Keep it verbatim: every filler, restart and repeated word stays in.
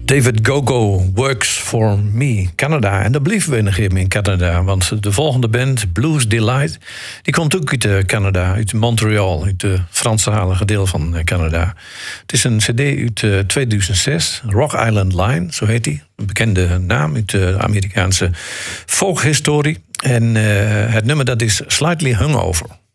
David Gogo Works for Me, Canada. En daar blijven we nog even in Canada. Want de volgende band, Blues Delight, die komt ook uit uh, Canada, uit Montreal, uit het Franstalige deel van uh, Canada. Het is een cd uit uh, tweeduizend zes, Rock Island Line, zo heet die. Een bekende naam uit de Amerikaanse folkhistorie. En uh, het nummer dat is Slightly Hungover.